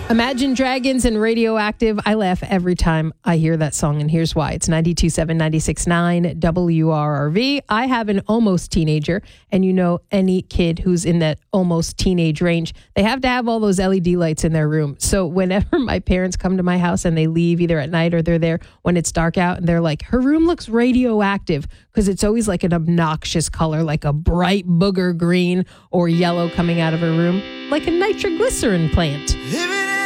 Imagine Dragons and Radioactive. I laugh every time I hear that song, and here's why. It's 92.7, 96.9 WRRV. I have an almost teenager, and you know any kid who's in that almost teenage range, they have to have all those LED lights in their room. So whenever my parents come to my house and they leave either at night or they're there when it's dark out, and they're like, her room looks radioactive, because it's always like an obnoxious color, like a bright booger green or yellow coming out of her room, like a nitroglycerin plant.